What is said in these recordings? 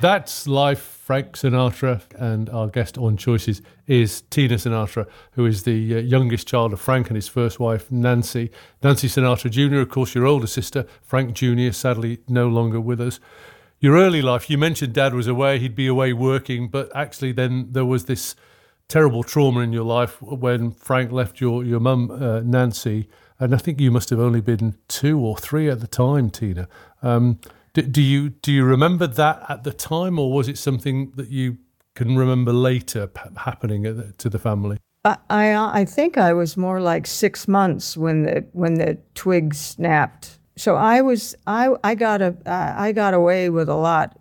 That's Life, Frank Sinatra, and our guest on Choices is Tina Sinatra, who is the youngest child of Frank and his first wife, Nancy. Nancy Sinatra Jr., of course, your older sister. Frank Jr., sadly no longer with us. Your early life, you mentioned Dad was away, he'd be away working, but actually then there was this terrible trauma in your life when Frank left your mum, Nancy, and I think you must have only been 2 or 3 at the time, Tina. Do you remember that at the time, or was it something that you can remember later happening to the family? I think I was more like 6 months when the twig snapped. So I got away with a lot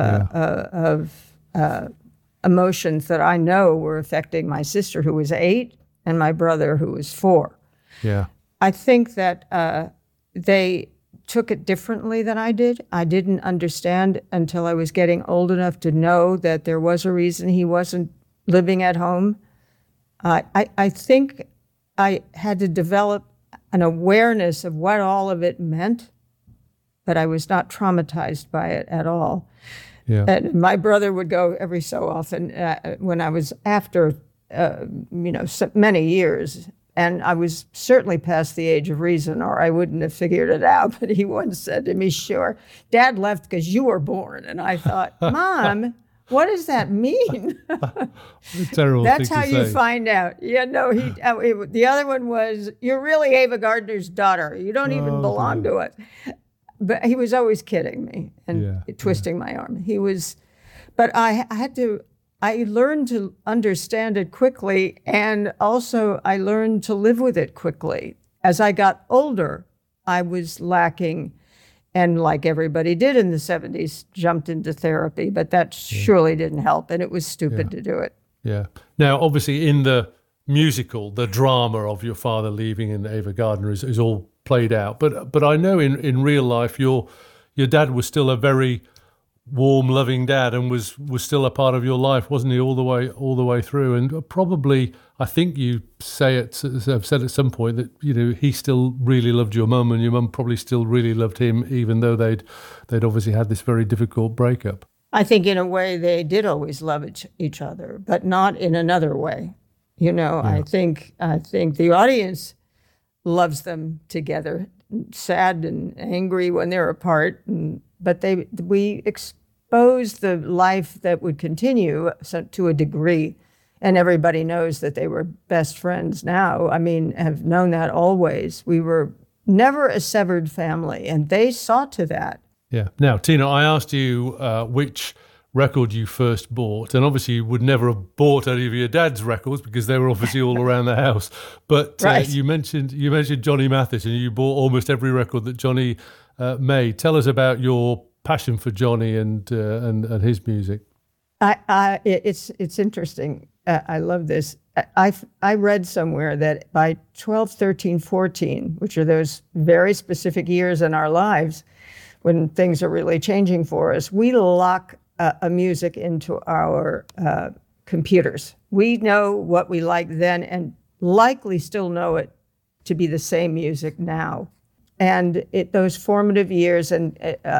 of emotions that I know were affecting my sister, who was 8, and my brother, who was 4. Yeah, I think that they took it differently than I did. I didn't understand until I was getting old enough to know that there was a reason he wasn't living at home. I think I had to develop an awareness of what all of it meant, but I was not traumatized by it at all. Yeah. And my brother would go every so often when I was after, many years. And I was certainly past the age of reason, or I wouldn't have figured it out. But he once said to me, "Sure, Dad left because you were born." And I thought, Mom, what does that mean? Terrible. That's thing how to you say. find out. Yeah, no, the other one was, "You're really Ava Gardner's daughter. You don't even belong to us." But he was always kidding me and twisting my arm. But I learned to understand it quickly, and also I learned to live with it quickly. As I got older, I was lacking, and like everybody did in the 70s, jumped into therapy, but that surely didn't help, and it was stupid to do it. Yeah. Now, obviously, in the musical, the drama of your father leaving and Ava Gardner is all played out. But I know in real life, your dad was still a very warm, loving dad, and was still a part of your life, wasn't he, all the way through? And probably, I think you have said at some point that he still really loved your mum, and your mum probably still really loved him, even though they'd obviously had this very difficult breakup. I think in a way they did always love each other, but not in another way. I think the audience loves them together, sad and angry when they're apart, but we exposed the life that would continue to a degree, and everybody knows that they were best friends now. I mean, have known that always. We were never a severed family, and they saw to that. Yeah. Now, Tina, I asked you which record you first bought, and obviously you would never have bought any of your dad's records because they were obviously all around the house. But right. you mentioned Johnny Mathis, and you bought almost every record that Johnny made. Tell us about your passion for Johnny and his music. It's interesting. I love this. I read somewhere that by 12, 13, 14, which are those very specific years in our lives when things are really changing for us, we lock a music into our computers. We know what we like then and likely still know it to be the same music now. And those formative years and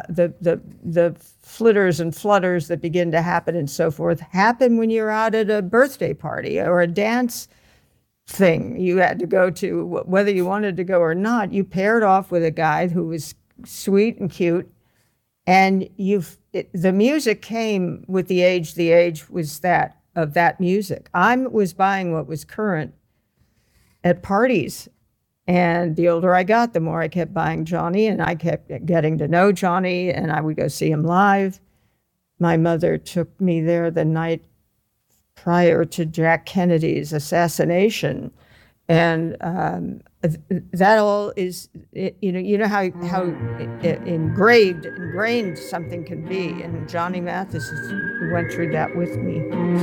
the flitters and flutters that begin to happen and so forth happen when you're out at a birthday party or a dance thing you had to go to, whether you wanted to go or not. You paired off with a guy who was sweet and cute, and the music came with the age. The age was that of that music. I was buying what was current at parties. And the older I got, the more I kept buying Johnny, and I kept getting to know Johnny, and I would go see him live. My mother took me there the night prior to Jack Kennedy's assassination. And that all is, how ingrained something can be. And Johnny Mathis went through that with me.